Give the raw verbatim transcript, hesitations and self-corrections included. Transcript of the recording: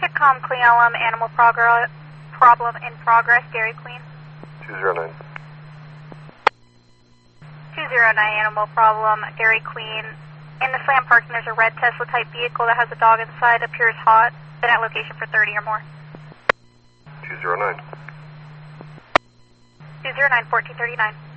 TechCom Cle Elum, animal progr problem in progress, Dairy Queen. two zero nine. two zero nine, animal problem, Dairy Queen. In the slam parking, there's a red Tesla type vehicle that has a dog inside, appears hot. Been at location for thirty or more. two zero nine. two zero nine, fourteen thirty-nine.